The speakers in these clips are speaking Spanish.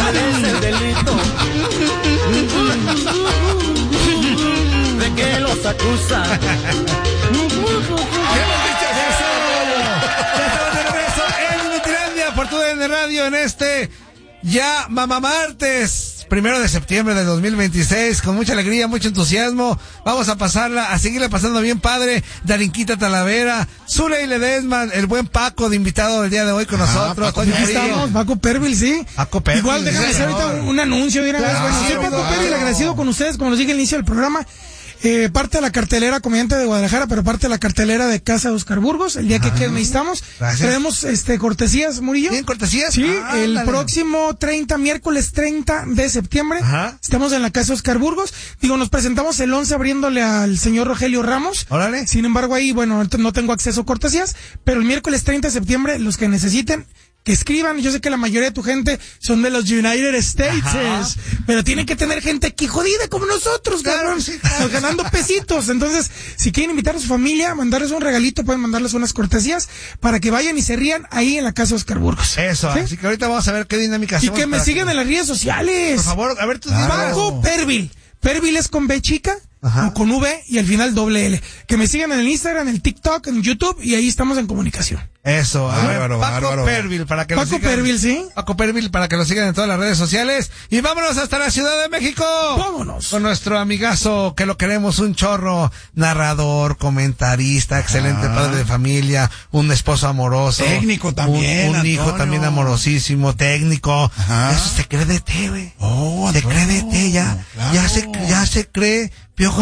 ¿Cuál es el delito? ¿De qué los acusan? Por tu DN Radio en este ya Mamá Martes, 1 de septiembre de 2026, con mucha alegría, mucho entusiasmo. Vamos a pasarla, a seguirle pasando bien padre. Darinquita Talavera, Zuley Ledesma, el buen Paco de invitado del día de hoy con nosotros. Paco, aquí estamos, Paco Pervil, sí. Paco Pervil. Igual déjame hacer ahorita un anuncio. Bueno, soy Paco Pervil, agradecido con ustedes, como les dije al inicio del programa. Parte de la cartelera comediante de Guadalajara, pero parte de la cartelera de Casa de Oscar Burgos, el día que necesitamos. Tenemos cortesías, Murillo. ¿Bien cortesías? Sí, el próximo miércoles 30 de septiembre. Estamos en la Casa de Oscar Burgos. Nos presentamos el 11 abriéndole al señor Rogelio Ramos. Órale. Sin embargo, ahí, no tengo acceso a cortesías, pero el miércoles 30 de septiembre, los que necesiten, que escriban. Yo sé que la mayoría de tu gente son de los United States, pero tienen que tener gente aquí jodida como nosotros, cabrón, ganando pesitos. Entonces, si quieren invitar a su familia, mandarles un regalito, pueden mandarles unas cortesías para que vayan y se rían ahí en la Casa Oscar Burgos. Eso, ¿sí? Así que ahorita vamos a ver qué dinámica hacemos. Y que me sigan en las redes sociales. Por favor, a ver tus Paco Pervil. Pervil es con B chica, o con V y al final doble L. Que me sigan en el Instagram, en el TikTok, en YouTube, y ahí estamos en comunicación. Eso, Paco Pervil, para que lo sigan. Paco Pervil, sí. Paco Pervil, para que lo sigan en todas las redes sociales. Y vámonos hasta la Ciudad de México. Vámonos. Con nuestro amigazo, que lo queremos, un chorro, narrador, comentarista, excelente padre de familia, un esposo amoroso. Técnico también, un hijo también amorosísimo, técnico. Eso se cree de té, güey. Se cree de té, ya. Claro. Ya se cree. Piojo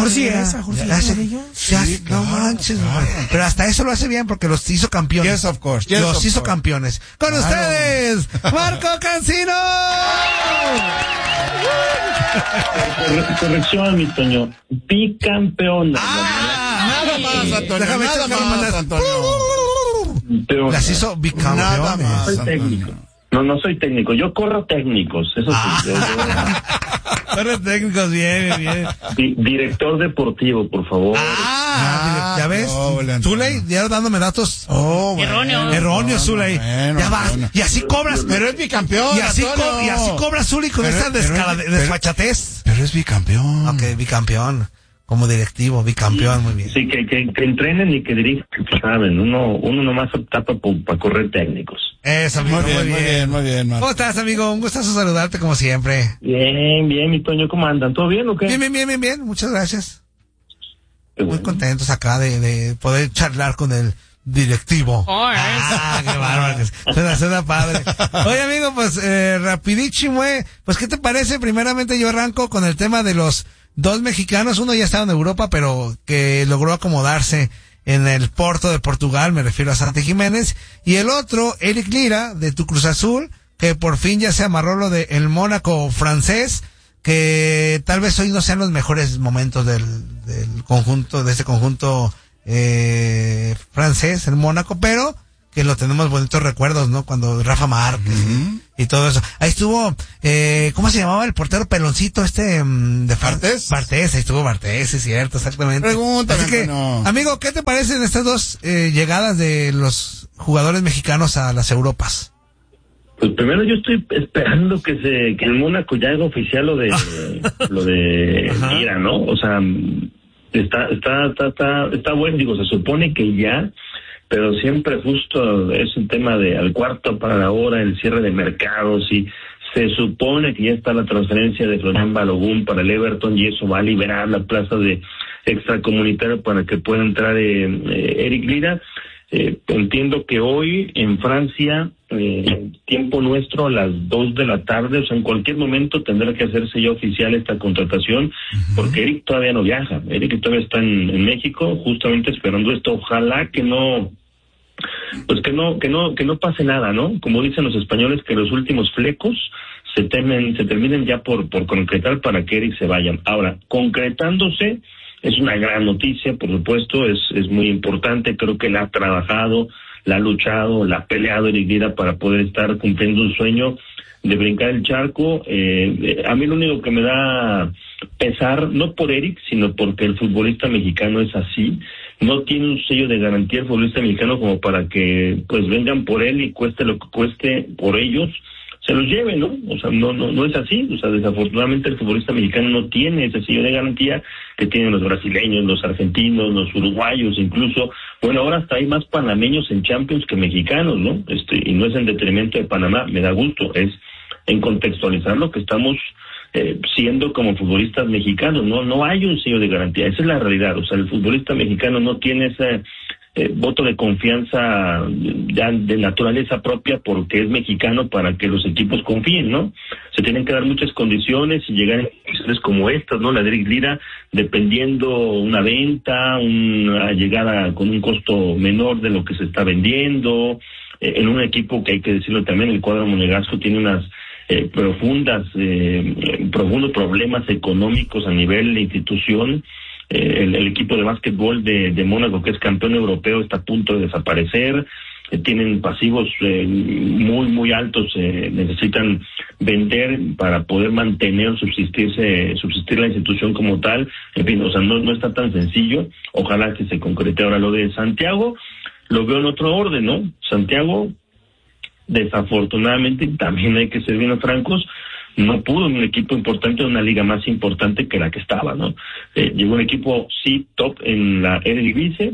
no manches, pero hasta eso lo hace bien porque los hizo campeones. Yes, of course. Los hizo campeones. Con ustedes, Marco Cancino. Corrección, mi Toño. Bicampeón. Nada más, Antonio. Nada más, Antonio. Las hizo bicampeones. No soy técnico. No soy técnico. Yo corro técnicos. Eso sí. Corre técnicos, bien. Director deportivo, por favor. ¿Ya ves? Zuley, ya dándome datos. Erróneo, Zuley. Ya va. Bueno. Y así cobras. Pero es bicampeón. Y así cobras, Zuley, con esa desfachatez. Pero es bicampeón. Ok, bicampeón. Como directivo, bicampeón, muy bien. Sí, que entrenen y que dirijan, saben. Uno nomás tapa para correr técnicos. Eso, amigo, muy bien, Marco. ¿Cómo estás, amigo? Un gustazo saludarte como siempre. Bien, mi Toño, ¿cómo andan? ¿Todo bien o qué? Bien, muchas gracias. Bueno. Muy contentos acá de poder charlar con el directivo. Qué bárbaro. Suena padre. Oye, amigo, pues, rapidísimo, pues, ¿qué te parece? Primeramente yo arranco con el tema de los dos mexicanos. Uno ya estaba en Europa, pero que logró acomodarse en el Porto de Portugal, me refiero a Santi Jiménez, y el otro, Eric Lira, de tu Cruz Azul, que por fin ya se amarró lo de el Mónaco francés, que tal vez hoy no sean los mejores momentos del conjunto, de este conjunto francés, el Mónaco, pero que lo tenemos bonitos recuerdos, ¿no? Cuando Rafa Márquez y todo eso. Ahí estuvo, ¿cómo se llamaba el portero peloncito de ¿Bartés? Bartés, ahí estuvo Bartés, es cierto, exactamente. Pregúntame. Así que, amigo, ¿qué te parecen estas dos llegadas de los jugadores mexicanos a las Europas? Pues primero yo estoy esperando que el Mónaco ya haga oficial lo de Lira, ¿no? O sea, está bueno, digo, se supone que ya, pero siempre justo es un tema de al cuarto para la hora, el cierre de mercados, y se supone que ya está la transferencia de Florian Balogun para el Everton y eso va a liberar la plaza de extracomunitario para que pueda entrar Eric Lira. Entiendo que hoy en Francia, tiempo nuestro a las 2 de la tarde, o sea, en cualquier momento tendrá que hacerse ya oficial esta contratación, porque Eric todavía no viaja. Eric todavía está en México, justamente esperando esto. Ojalá que no pase nada, ¿no? Como dicen los españoles, que los últimos flecos se terminen ya por concretar para que Eric se vaya. Ahora, concretándose, es una gran noticia, por supuesto, es muy importante. Creo que la ha trabajado, la ha luchado, la ha peleado Eric Lira para poder estar cumpliendo un sueño de brincar el charco. A mí lo único que me da pesar, no por Eric, sino porque el futbolista mexicano es así. No tiene un sello de garantía el futbolista mexicano como para que pues vengan por él y cueste lo que cueste por ellos. se los lleve, ¿no? O sea, no es así. O sea, desafortunadamente el futbolista mexicano no tiene ese sello de garantía que tienen los brasileños, los argentinos, los uruguayos, incluso. Bueno, ahora hasta hay más panameños en Champions que mexicanos, ¿no? Y no es en detrimento de Panamá, me da gusto, es en contextualizar lo que estamos siendo como futbolistas mexicanos. No hay un sello de garantía, esa es la realidad. O sea, el futbolista mexicano no tiene ese voto de confianza ya de naturaleza propia porque es mexicano para que los equipos confíen, ¿no? Se tienen que dar muchas condiciones y llegar en condiciones como estas, ¿no? La de Eric Lira, dependiendo una venta, una llegada con un costo menor de lo que se está vendiendo, en un equipo que hay que decirlo también, el cuadro monegasco tiene unas profundos problemas económicos a nivel de institución. El equipo de básquetbol de Mónaco, que es campeón europeo, está a punto de desaparecer. Tienen pasivos muy, muy altos. Necesitan vender para poder mantener, subsistir la institución como tal. En fin, o sea, no está tan sencillo. Ojalá que se concrete. Ahora lo de Santiago, lo veo en otro orden, ¿no? Santiago, desafortunadamente, también hay que ser bien francos, no pudo en un equipo importante, en una liga más importante que la que estaba, ¿no? Llegó un equipo, sí, top en la Eredivisie,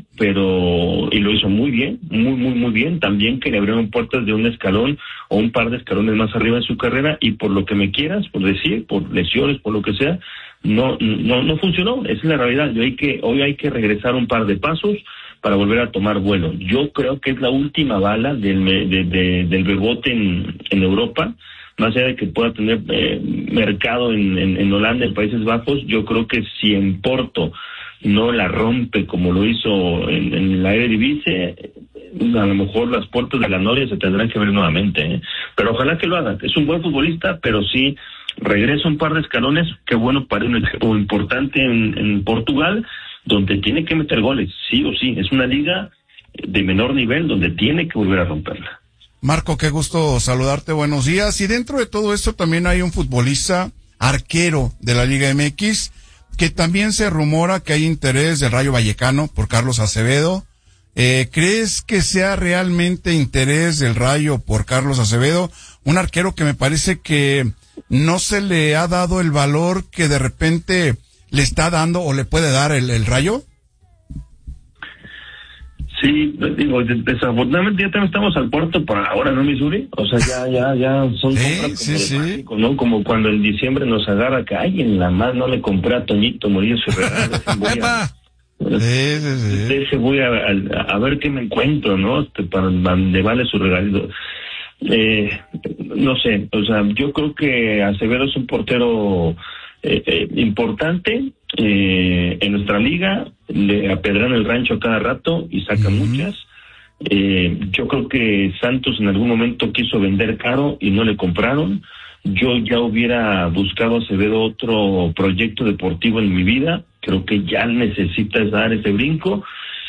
y lo hizo muy bien, muy bien, también que le abrieron puertas de un escalón o un par de escalones más arriba de su carrera, y por lo que me quieras, por decir, por lesiones, por lo que sea, no funcionó. Esa es la realidad. Hoy hay que regresar un par de pasos para volver a tomar vuelo. Yo creo que es la última bala del Bebote en Europa. Más allá de que pueda tener mercado en Holanda, en Países Bajos, yo creo que si en Porto no la rompe como lo hizo en la Eredivisie, a lo mejor las puertas de la Noria se tendrán que ver nuevamente, pero ojalá que lo haga. Es un buen futbolista, pero sí regresa un par de escalones. Qué bueno para un equipo importante en Portugal, donde tiene que meter goles, sí o sí. Es una liga de menor nivel donde tiene que volver a romperla. Marco, qué gusto saludarte, buenos días. Y dentro de todo esto también hay un futbolista arquero de la Liga MX, que también se rumora que hay interés del Rayo Vallecano por Carlos Acevedo. ¿Crees que sea realmente interés del Rayo por Carlos Acevedo? Un arquero que me parece que no se le ha dado el valor que de repente le está dando o le puede dar el Rayo. Sí, digo, desafortunadamente ya también estamos al puerto por ahora, ¿no, Missouri? O sea, ya son compras como de mágico, ¿no? Como cuando en diciembre nos agarra que, ay, en la más no le compré a Toñito Murillo su regalo. Voy a ver qué me encuentro, ¿no? Para donde vale su regalito. No sé, o sea, yo creo que Acevedo es un portero importante en nuestra liga. Le apedrean el rancho a cada rato y sacan muchas. Yo creo que Santos en algún momento quiso vender caro y no le compraron. Yo ya hubiera buscado a Acevedo otro proyecto deportivo en mi vida. Creo que ya necesitas dar ese brinco.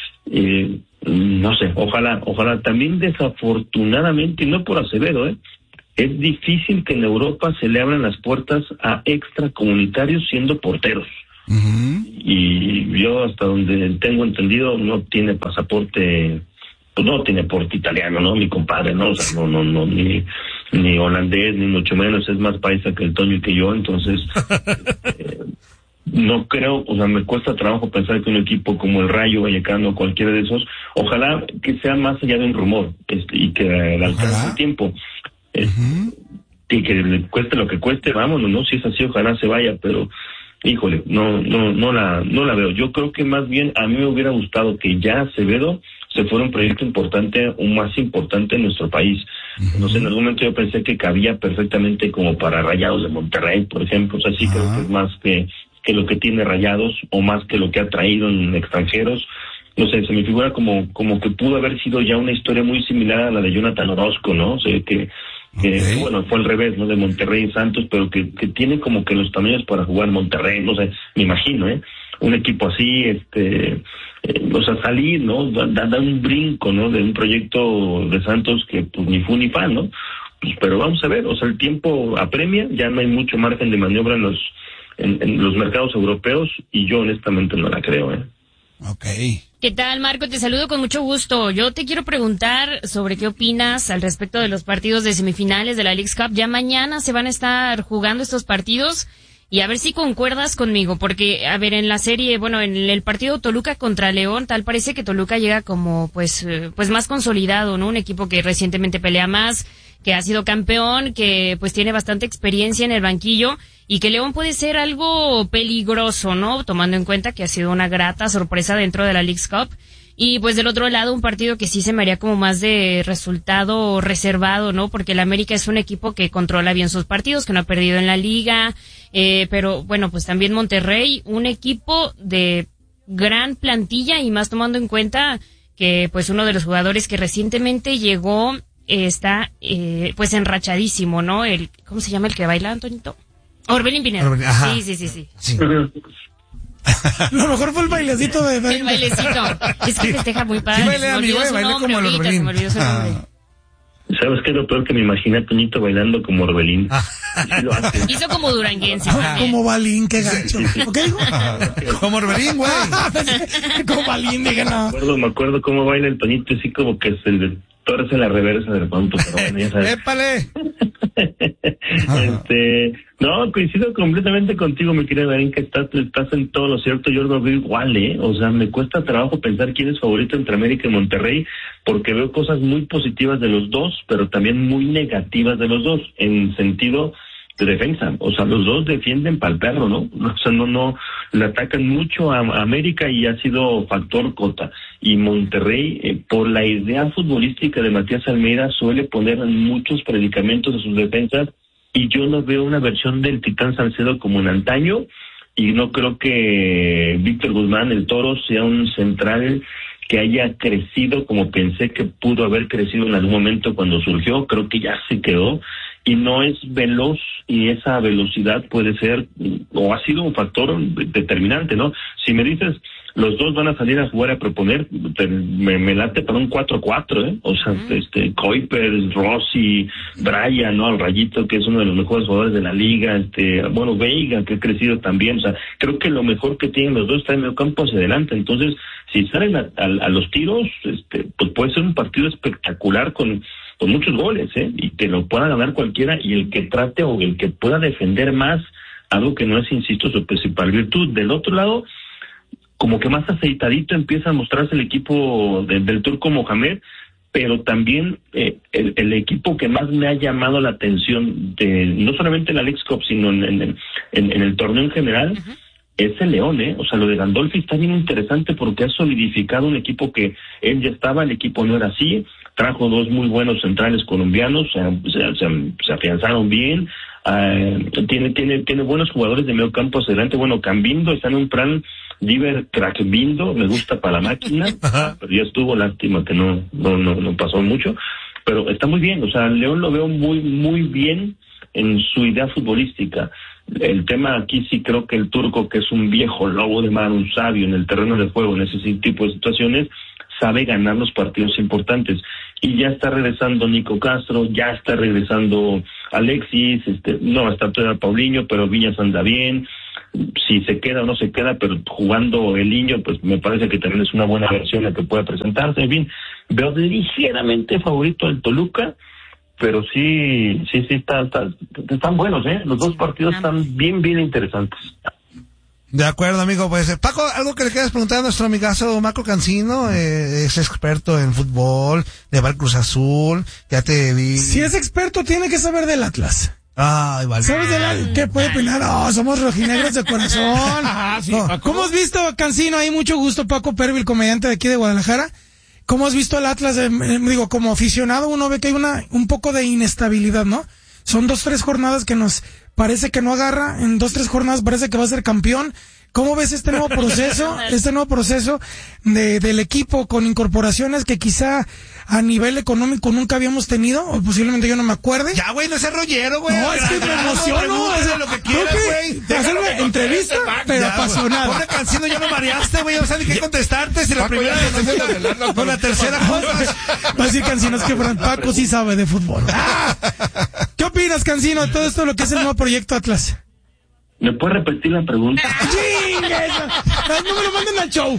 No sé, ojalá. También desafortunadamente, y no por Acevedo, es difícil que en Europa se le abran las puertas a extracomunitarios siendo porteros. Y yo, hasta donde tengo entendido, no tiene pasaporte, pues no tiene porte italiano, ¿no? Mi compadre, ¿no? O sea, no, ni holandés, ni mucho menos. Es más paisa que el Toño y que yo, entonces no creo, o sea, me cuesta trabajo pensar que un equipo como el Rayo Vallecano, cualquiera de esos, ojalá que sea más allá de un rumor, y que le alcance el tiempo. Y que le cueste lo que cueste, vámonos, ¿no? Si es así, ojalá se vaya, pero híjole, no la veo. Yo creo que más bien a mí me hubiera gustado que ya Acevedo se fuera un proyecto importante, un más importante en nuestro país. No sé, en algún momento yo pensé que cabía perfectamente como para Rayados de Monterrey, por ejemplo. O sea, sí creo que es más que lo que tiene Rayados, o más que lo que ha traído en extranjeros. No sé, se me figura como que pudo haber sido ya una historia muy similar a la de Jonathan Orozco, ¿no? O sea, que bueno, fue al revés, ¿no? De Monterrey y Santos, pero que tiene como que los tamaños para jugar en Monterrey, no sé, me imagino, un equipo así, o sea, salir, ¿no? Da un brinco, ¿no? De un proyecto de Santos que pues ni fu ni fa, ¿no? Pues, pero vamos a ver, o sea, el tiempo apremia, ya no hay mucho margen de maniobra en los mercados europeos, y yo honestamente no la creo, Ok. ¿Qué tal, Marco? Te saludo con mucho gusto. Yo te quiero preguntar sobre qué opinas al respecto de los partidos de semifinales de la Leagues Cup. Ya mañana se van a estar jugando estos partidos y a ver si concuerdas conmigo, porque, a ver, en la serie, bueno, en el partido Toluca contra León, tal parece que Toluca llega como, pues más consolidado, ¿no? Un equipo que recientemente pelea más, que ha sido campeón, que pues tiene bastante experiencia en el banquillo y que León puede ser algo peligroso, ¿no? Tomando en cuenta que ha sido una grata sorpresa dentro de la Leagues Cup. Y pues del otro lado un partido que sí se me haría como más de resultado reservado, ¿no? Porque el América es un equipo que controla bien sus partidos, que no ha perdido en la liga, pero bueno, pues también Monterrey, un equipo de gran plantilla y más tomando en cuenta que pues uno de los jugadores que recientemente llegó está pues enrachadísimo, ¿no? ¿Cómo se llama el que baila, Antonito? Orbelín Pineda. Ajá. Sí. Lo mejor fue el bailecito de El bailecito. Es que festeja muy padre. Sí, bailé, amigo, bailé como el Orbelín. Se me olvidó su nombre. ¿Sabes qué es lo peor? Que me imaginé a Toñito bailando como Orbelín. Sí lo hace. Hizo como duranguense. Como Balín, qué gacho. ¿Ok, dijo? Como Orbelín, güey. Como Balín, dije no. Me acuerdo cómo baila el Toñito, así como que es el torce la reversa de pronto, pero bueno, ya sabes. ¡Épale! No, coincido completamente contigo, mi querida Darín, que estás en todo lo cierto. Yo lo veo igual, o sea, me cuesta trabajo pensar quién es favorito entre América y Monterrey, porque veo cosas muy positivas de los dos, pero también muy negativas de los dos, en sentido de defensa. O sea, los dos defienden pa'l perro, ¿no? O sea, no le atacan mucho a América y ha sido factor cota. Y Monterrey, por la idea futbolística de Matías Almeida, suele poner muchos predicamentos a sus defensas, y yo no veo una versión del Titán Salcedo como en antaño, y no creo que Víctor Guzmán, el Toro, sea un central que haya crecido como pensé que pudo haber crecido en algún momento cuando surgió. Creo que ya se quedó y no es veloz, y esa velocidad puede ser o ha sido un factor determinante, ¿no? Si me dices los dos van a salir a jugar, a proponer, me late para un 4-4, o sea, Kuipers, Rossi, Brian, ¿no? Al Rayito, que es uno de los mejores jugadores de la liga, bueno, Veiga, que ha crecido también. O sea, creo que lo mejor que tienen los dos está en el medio campo hacia adelante. Entonces, si salen a los tiros, pues puede ser un partido espectacular con muchos goles, y que lo pueda ganar cualquiera, y el que trate o el que pueda defender más, algo que no es, insisto, su principal virtud. Del otro lado, como que más aceitadito empieza a mostrarse el equipo del Turco Mohamed, pero también el equipo que más me ha llamado la atención, no solamente en la Leagues Cup, sino en el torneo en general, es el León, O sea, lo de Gandolfi está bien interesante porque ha solidificado un equipo que él ya estaba, el equipo no era así, trajo dos muy buenos centrales colombianos, se afianzaron bien, tiene buenos jugadores de medio campo hacia adelante. Bueno, Cambindo está en un plan Diver Crackbindo, me gusta para la máquina, pero ya estuvo, lástima que no pasó mucho, pero está muy bien. O sea, León lo veo muy, muy bien en su idea futbolística. El tema aquí sí creo que el Turco, que es un viejo lobo de mar, un sabio en el terreno de juego, en ese tipo de situaciones, sabe ganar los partidos importantes. Y ya está regresando Nico Castro, ya está regresando Alexis, no está todavía Paulinho, pero Viñas anda bien. Si se queda o no se queda, pero jugando el niño, pues me parece que también es una buena versión la que puede presentarse. En fin, veo ligeramente favorito al Toluca, pero sí están buenos, los dos partidos están bien interesantes. De acuerdo, amigo. Pues Paco, algo que le quieras preguntar a nuestro amigazo Marco Cancino, es experto en fútbol, de Bar Cruz Azul, ya te vi. Si es experto, tiene que saber del Atlas. Ay, vale. ¿Sabes del Atlas? ¿Qué puede opinar? Somos rojinegros de corazón. Sí, no. ¿Cómo has visto, Cancino? Hay mucho gusto, Paco Pervil, comediante de aquí de Guadalajara. ¿Cómo has visto al Atlas? Como aficionado uno ve que hay un poco de inestabilidad, ¿no? Son 2-3 jornadas que nos parece que no agarra, en 2-3 jornadas parece que va a ser campeón. ¿Cómo ves este nuevo proceso del equipo con incorporaciones que quizá a nivel económico nunca habíamos tenido, o posiblemente yo no me acuerde? Ya, güey, no seas rollero, güey. No, es que me emociono. Lo que quieras, güey. Hacerme entrevista, pero apasionada. Pobre Cancino, ya me mareaste, güey. No sabes ni qué contestarte. Si la primera, con la tercera cosa. Va a decir Cancino, es que Paco sí sabe de fútbol. ¿Qué opinas, Cancino, de todo esto, lo que es el nuevo proyecto Atlas? ¿Me puedes repetir la pregunta? ¡Sí! chingues. No me lo manden al show.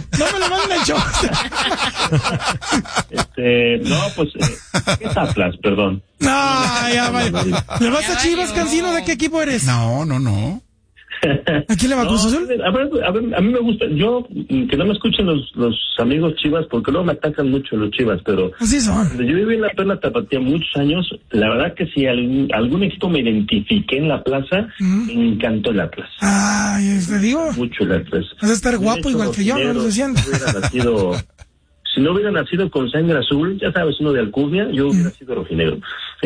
No, pues, es Atlas, perdón. No, ya vale. ¿Le vas a Chivas, Cancino? ¿De qué equipo eres? No. ¿A quién le va, Cruz Azul? A ver, a mí me gusta, yo, que no me escuchen los amigos Chivas, porque luego me atacan mucho los Chivas, pero Así son. yo viví en la Perla Tapatía muchos años, la verdad que si algún equipo me identifiqué en la plaza, me encantó el Atlas. Ay, te digo. Mucho el Atlas. Vas a estar guapo igual que yo, no lo siento. Si no hubiera nacido con sangre azul, ya sabes, uno de alcurnia, yo hubiera sido rojinegro.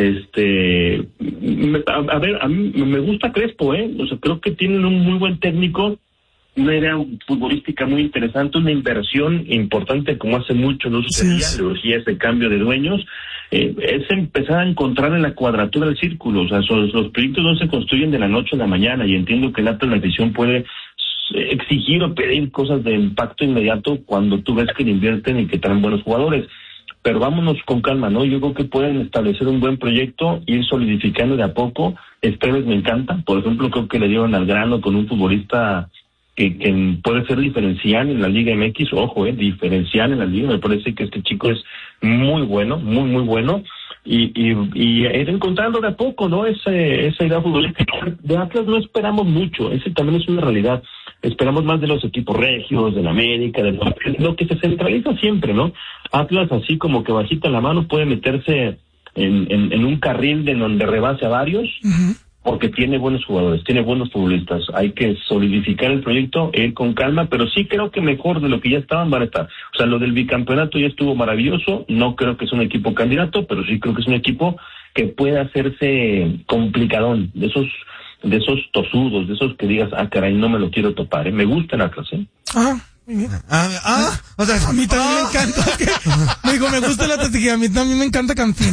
A mí me gusta Crespo, o sea, creo que tienen un muy buen técnico, una idea futbolística muy interesante, una inversión importante como hace mucho no sucedía, sí, ese cambio de dueños, es empezar a encontrar en la cuadratura del círculo, o sea, los proyectos no se construyen de la noche a la mañana, y entiendo que la televisión puede exigir o pedir cosas de impacto inmediato cuando tú ves que le invierten y que traen buenos jugadores, pero vámonos con calma, ¿no? Yo creo que pueden establecer un buen proyecto, ir solidificando de a poco. Esteves me encanta, por ejemplo, creo que le dieron al grano con un futbolista que puede ser diferencial en la Liga MX, ojo, diferencial en la Liga, me parece que este chico es muy bueno, muy bueno, y ir encontrando de a poco, ¿no? Esa idea futbolística. De Atlas no esperamos mucho, ese también es una realidad. Esperamos más de los equipos regios, de la América, de lo que se centraliza siempre, ¿no? Atlas, así como que bajita la mano, puede meterse en un carril de donde rebase a varios, porque tiene buenos jugadores, tiene buenos futbolistas. Hay que solidificar el proyecto, ir con calma, pero sí creo que mejor de lo que ya estaban van a estar. O sea, lo del bicampeonato ya estuvo maravilloso, no creo que es un equipo candidato, pero sí creo que es un equipo que puede hacerse complicadón, de esos tosudos, de esos que digas, caray, no me lo quiero topar, Me gusta el Atlas, Muy bien. O sea, a mí también me encanta. Me dijo, me gusta la táctica, a mí también me encanta Cancino.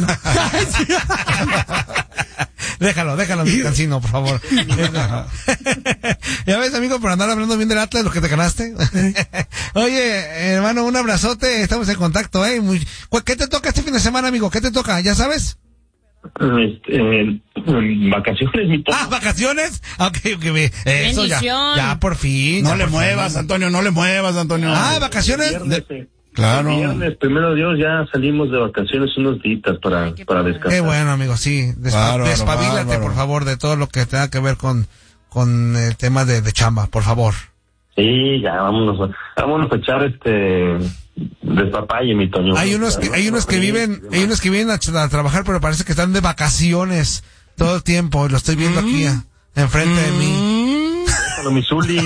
Déjalo, mi Cancino, por favor. Ya ves, amigo, por andar hablando bien del Atlas, lo que te ganaste. Oye, hermano, un abrazote, estamos en contacto, ¿Qué te toca este fin de semana, amigo? ¿Qué te toca? ¿Ya sabes? Vacaciones, mi papá. ¿Vacaciones? Okay. Eso ya por fin. No le muevas, Antonio. ¿Vacaciones? Claro. Viernes, primero Dios, ya salimos de vacaciones unos días para descansar. Qué bueno, amigo, sí. Despabilate, por favor, de todo lo que tenga que ver con el tema de chamba, por favor. Sí, ya, vámonos a echar despapalle, mi Toño. Hay unos que viven a trabajar, pero parece que están de vacaciones todo el tiempo. Lo estoy viendo aquí, enfrente de mí. Déjalo, mi Zuli.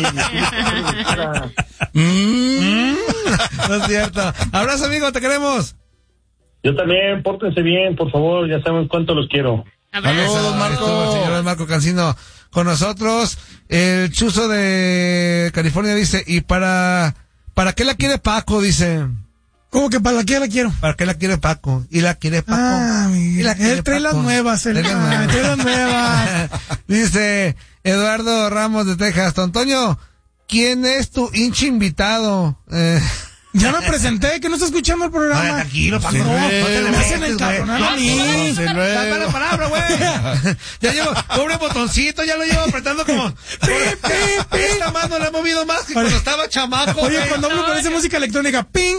No es cierto. Abrazo, amigo, te queremos. Yo también, pórtense bien, por favor, ya saben cuánto los quiero. Saludos, Marco. El señor Marco Cancino con nosotros. El Chuzo de California dice, ¿y para qué la quiere Paco? Dice. ¿Cómo que para qué la quiero? ¿Para qué la quiere Paco? ¿Y la quiere Paco? Él trae las nuevas. Trae las nuevas. Dice Eduardo Ramos de Texas. Don Toño, ¿quién es tu hincha invitado? Ya me presenté, que no está escuchando el programa. Tranquilo, Paco. No te le hacen el cabronar a mí. Dame la palabra, güey. Ya llevo, pobre botoncito, ya lo llevo apretando como. Esta mano la he movido más que cuando estaba chamaco. Oye, cuando hablo con esa música electrónica, ping,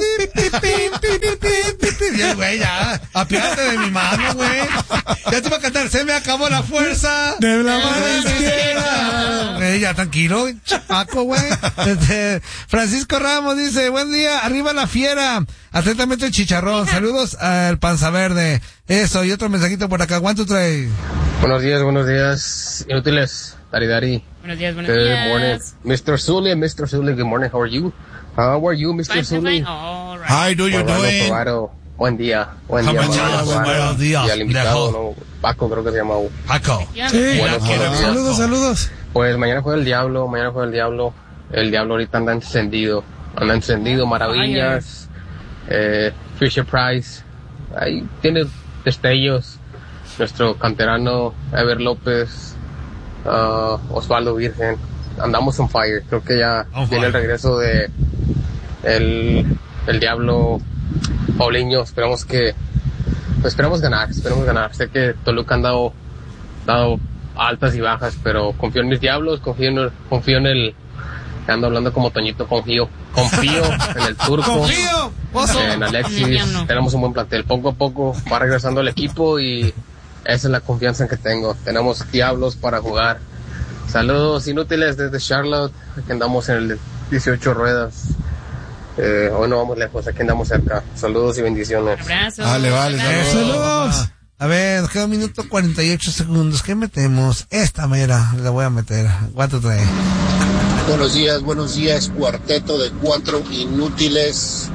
ya, güey, ya. Apiádate de mi mano, güey. Ya te iba a cantar, se me acabó la fuerza. De la mano izquierda. Ya, tranquilo, chamaco, güey. Francisco Ramos dice, buen día. Arriba la fiera, atentamente el chicharrón, saludos al panza verde, eso, y otro mensajito por acá, one, two, three. Buenos días, inútiles, Dari. Buenos días. Good morning, Mr. Zully, good morning, how are you, Mr. Zully? All right. How do you doing? Buen día. Buenos días. Y al invitado, ¿no? Paco, creo que se llama. Paco. Sí, saludos. Pues mañana juega el Diablo, el Diablo ahorita anda encendido, maravillas, Fisher Price, ahí tiene destellos, nuestro canterano Ever López, Osvaldo Virgen, andamos on fire, creo que ya viene el regreso de el Diablo, Paulinho, esperamos ganar, sé que Toluca han dado altas y bajas, pero confío en mis Diablos, confío en Ando hablando como Toñito, confío en el Turco, ¡Confío! ¡Oso! en Alexis. Tenemos un buen plantel. Poco a poco va regresando el equipo y esa es la confianza que tengo. Tenemos diablos para jugar. Saludos inútiles desde Charlotte. Aquí andamos en el 18 ruedas. Hoy no vamos lejos, aquí andamos cerca. Saludos y bendiciones. Abrazo. Vale, Saludos. A ver, nos queda 1 minuto 48 segundos. ¿Qué metemos? Esta mera la voy a meter. ¿Cuánto trae? Buenos días, cuarteto de 4 inútiles.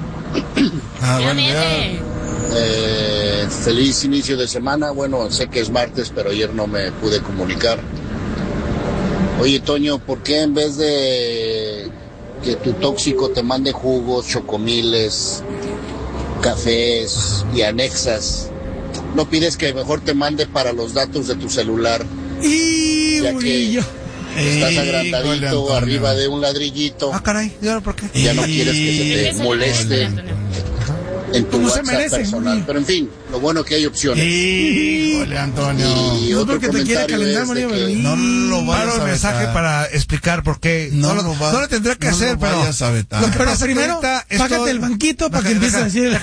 Feliz inicio de semana. Bueno, sé que es martes, pero ayer no me pude comunicar. Oye, Toño, ¿por qué en vez de que tu tóxico te mande jugos, chocomiles, cafés y anexas, no pides que mejor te mande para los datos de tu celular? Y Ya Murillo. Estás agrandadito arriba de un ladrillito. Ah, caray, ¿y ahora por qué? Ya no quieres que se te moleste en tu Como se WhatsApp merece, personal. Murillo. Pero en fin, lo bueno que hay opciones. Híjole, Antonio. Y No otro porque te quiere comentario calentar, es de Murillo, que pero- No lo vayas Paro a el mensaje vetar. para explicar por qué. No lo tendrá que hacer, pero. Vayas a vetar. Lo que Pero pasa es que primero, ahorita págate estoy- el banquito para que empieces a decir.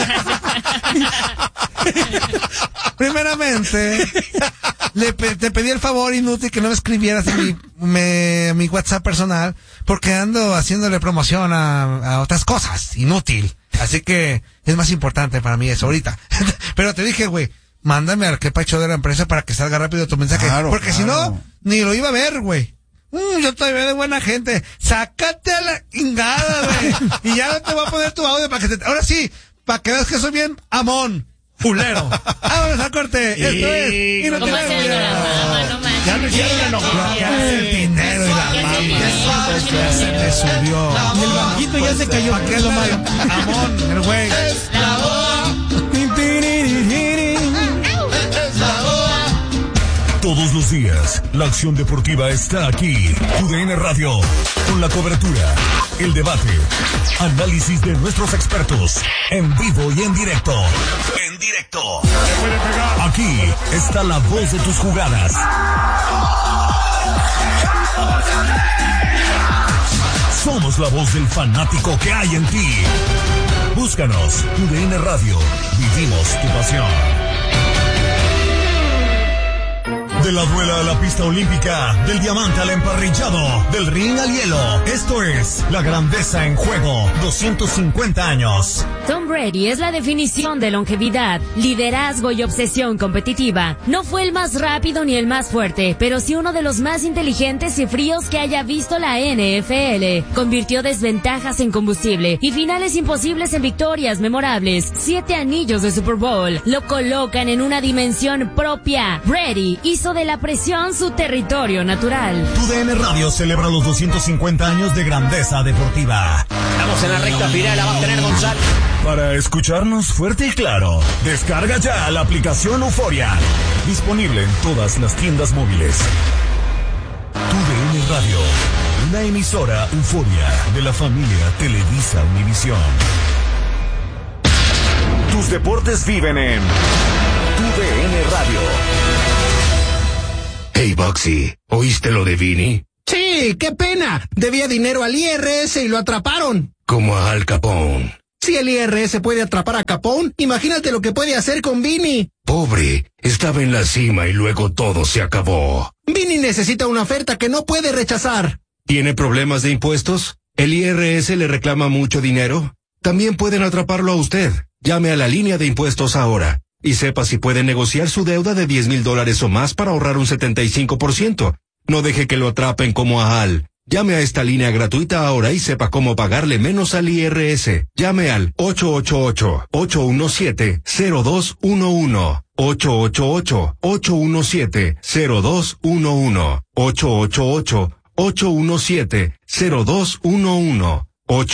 Primeramente, te pedí el favor inútil que no me escribieras en mi WhatsApp personal, porque ando haciéndole promoción a otras cosas, inútil. Así que es más importante para mí eso ahorita. Pero te dije, güey, mándame al que pacho de la empresa para que salga rápido tu mensaje. Claro, porque si no, ni lo iba a ver, güey. Yo todavía de buena gente. Sácate a la chingada, güey. Y ya te voy a poner tu audio para que te... Ahora sí, para que veas que soy bien amón. Fulero. Vámonos al corte. Esto es. Y no ¿Cómo hacen la mamá? No manches. Ya me hicieron enojar. Ya el dinero y la mama. Ya se me subió. Y el banquito ya se cayó. ¿Para qué es lo malo? Amón, el güey. Todos los días, la acción deportiva está aquí. TUDN Radio, con la cobertura, el debate, análisis de nuestros expertos, en vivo y en directo. En directo. Aquí está la voz de tus jugadas. Somos la voz del fanático que hay en ti. Búscanos, TUDN Radio. Vivimos tu pasión. De la duela a la pista olímpica, del diamante al emparrillado, del ring al hielo. Esto es la grandeza en juego. 250 años. Tom Brady es la definición de longevidad, liderazgo y obsesión competitiva. No fue el más rápido ni el más fuerte, pero sí uno de los más inteligentes y fríos que haya visto la NFL. Convirtió desventajas en combustible y finales imposibles en victorias memorables. 7 anillos de Super Bowl lo colocan en una dimensión propia. Brady hizo de la presión su territorio natural. TUDN Radio celebra los 250 años de grandeza deportiva. Estamos en la recta final, la va a tener Gonzalo. Para escucharnos fuerte y claro, descarga ya la aplicación Euforia. Disponible en todas las tiendas móviles. TUDN Radio, una emisora Euforia de la familia Televisa Univisión. Tus deportes viven en TUDN Radio. Hey, Boxy, ¿oíste lo de Vini? Sí, qué pena. Debía dinero al IRS y lo atraparon. Como a Al Capone. Si el IRS puede atrapar a Capone, imagínate lo que puede hacer con Vini. Pobre, estaba en la cima y luego todo se acabó. Vini necesita una oferta que no puede rechazar. ¿Tiene problemas de impuestos? ¿El IRS le reclama mucho dinero? También pueden atraparlo a usted. Llame a la línea de impuestos ahora y sepa si puede negociar su deuda de $10,000 o más para ahorrar un 75%. No deje que lo atrapen como a Al. Llame a esta línea gratuita ahora y sepa cómo pagarle menos al IRS. Llame al 888-817-0211. 888-817-0211. 888-817-0211.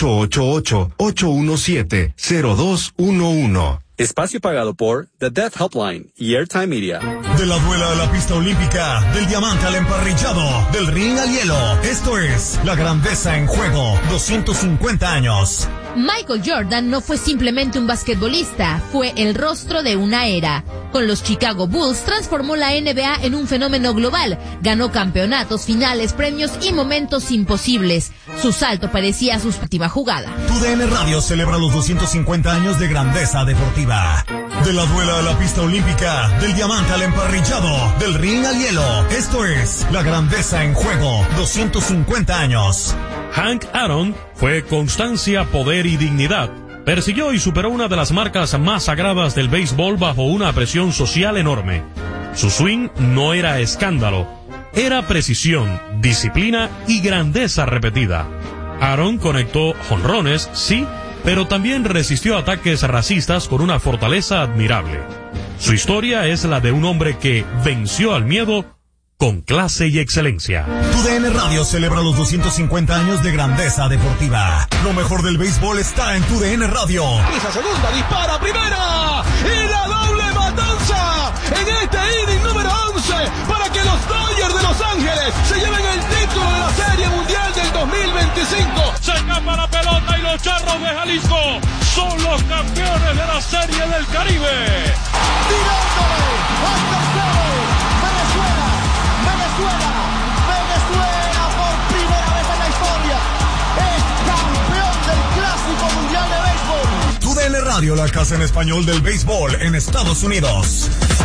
888-817-0211. Espacio pagado por The Deaf Helpline y Airtime Media. De la duela a la pista olímpica, del diamante al emparrillado, del ring al hielo. Esto es la grandeza en juego. 250 años. Michael Jordan no fue simplemente un basquetbolista, fue el rostro de una era. Con los Chicago Bulls transformó la NBA en un fenómeno global, ganó campeonatos, finales, premios y momentos imposibles. Su salto parecía su última jugada. TUDN Radio celebra los 250 años de grandeza deportiva. De la duela a la pista olímpica, del diamante al emparrillado, del ring al hielo. Esto es La Grandeza en Juego, 250 años. Hank Aaron fue constancia, poder y dignidad. Persiguió y superó una de las marcas más sagradas del béisbol bajo una presión social enorme. Su swing no era escándalo, era precisión, disciplina y grandeza repetida. Aaron conectó jonrones, sí, pero también resistió ataques racistas con una fortaleza admirable. Su historia es la de un hombre que venció al miedo con clase y excelencia. TUDN Radio celebra los 250 años de grandeza deportiva. Lo mejor del béisbol está en TUDN Radio. Esa segunda, dispara, primera, y la doble matanza en este inning número 11 para que los Dodgers de Los Ángeles se lleven el título de la Serie Mundial del 2025. Se escapa la pelota y los Charros de Jalisco son los campeones de la Serie del Caribe. Tirándole al tercero, Venezuela por primera vez en la historia es campeón del Clásico Mundial de Béisbol. TUDN Radio, la casa en español del béisbol en Estados Unidos.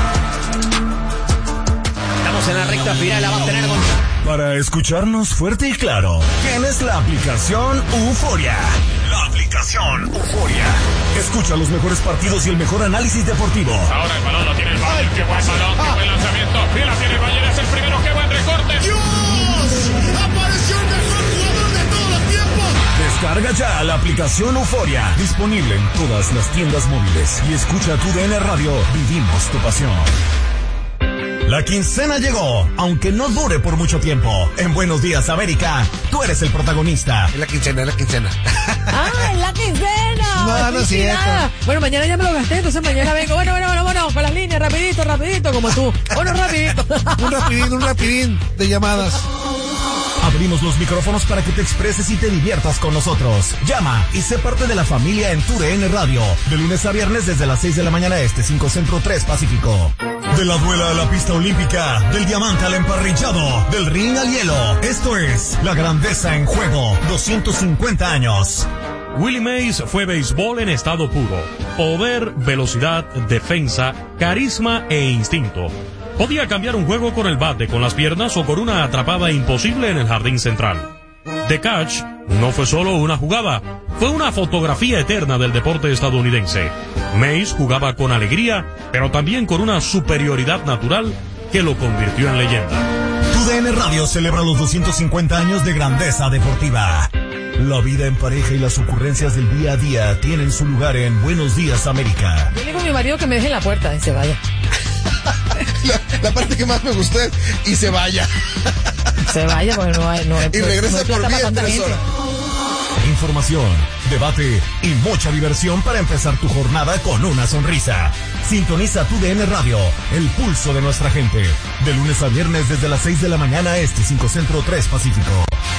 Estamos en la recta final, la va a tener Para escucharnos fuerte y claro, tienes la aplicación Euforia. La aplicación Euforia. Escucha los mejores partidos y el mejor análisis deportivo. Ahora el balón lo tiene el Bayern, qué buen balón, qué buen lanzamiento. Y la tiene el Bayern, es el primero, qué buen recorte. ¡Dios! ¡Apareció el mejor jugador de todos los tiempos! Descarga ya la aplicación Euforia. Disponible en todas las tiendas móviles. Y escucha TUDN Radio. Vivimos tu pasión. La quincena llegó, aunque no dure por mucho tiempo. En Buenos Días, América, tú eres el protagonista. Es la quincena. ¡Ah, es la quincena! No es cierto. Bueno, mañana ya me lo gasté, entonces mañana vengo. Bueno, con las líneas, rapidito, como tú. Bueno, rapidito. Un rapidín de llamadas. Abrimos los micrófonos para que te expreses y te diviertas con nosotros. Llama y sé parte de la familia en TUDN Radio. De lunes a viernes desde las 6 de la mañana 5 Centro 3 Pacífico. De la duela a la pista olímpica, del diamante al emparrillado, del ring al hielo. Esto es La Grandeza en Juego, 250 años. Willie Mays fue béisbol en estado puro. Poder, velocidad, defensa, carisma e instinto. Podía cambiar un juego con el bate, con las piernas o con una atrapada imposible en el jardín central. The Catch no fue solo una jugada, fue una fotografía eterna del deporte estadounidense. Mays jugaba con alegría, pero también con una superioridad natural que lo convirtió en leyenda. TUDN Radio celebra los 250 años de grandeza deportiva. La vida en pareja y las ocurrencias del día a día tienen su lugar en Buenos Días, América. Yo le digo a mi marido que me deje en la puerta y se vaya. La parte que más me gustó es y se vaya. Se vaya porque no hay y regresa por mí en 3 horas. Información, debate y mucha diversión para empezar tu jornada con una sonrisa. Sintoniza TUDN Radio, el pulso de nuestra gente. De lunes a viernes desde las 6 de la mañana 5 Centro 3 Pacífico.